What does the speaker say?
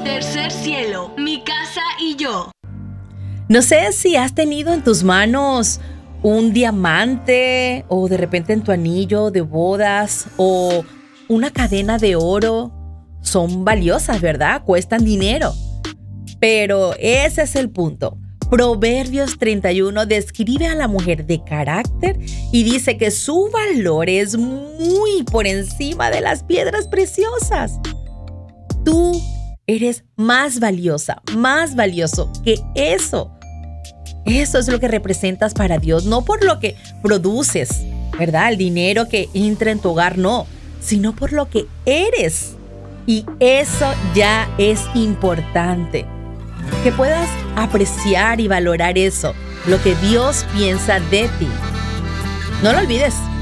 Tercer cielo, mi casa y yo. No sé si has tenido en tus manos un diamante o de repente en tu anillo de bodas o una cadena de oro. Son valiosas, ¿verdad? Cuestan dinero. Pero ese es el punto. Proverbios 31 describe a la mujer de carácter y dice que su valor es muy por encima de las piedras preciosas. Tú eres más valiosa, más valioso que eso. Eso es lo que representas para Dios, no por lo que produces, ¿verdad? El dinero que entra en tu hogar, no, sino por lo que eres. Y eso ya es importante. Que puedas apreciar y valorar eso, lo que Dios piensa de ti. No lo olvides.